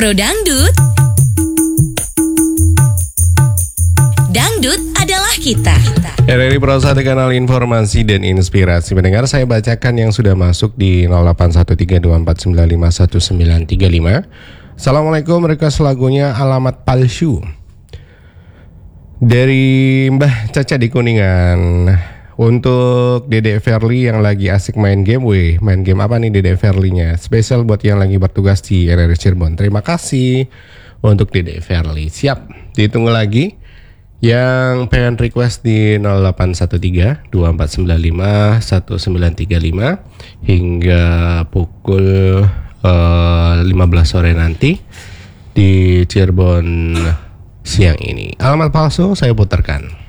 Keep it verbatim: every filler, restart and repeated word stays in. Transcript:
Pro Dangdut. Dangdut adalah kita. R R I Pro satu Kanal Informasi dan Inspirasi. Mendengar, saya bacakan yang sudah masuk di nol delapan satu tiga dua empat sembilan lima satu sembilan tiga lima. Assalamualaikum, request lagunya Alamat Palsu dari Mbah Caca di Kuningan. Untuk Dede Verly yang lagi asik main game. Weh, main game apa nih Dede Verly-nya? Spesial buat yang lagi bertugas di R R I Cirebon. Terima kasih untuk Dede Verly. Siap, ditunggu lagi. Yang pengen request di nol delapan satu tiga dua empat sembilan lima satu sembilan tiga lima hingga pukul uh, lima belas sore nanti di Cirebon siang ini. Alamat Palsu saya putarkan.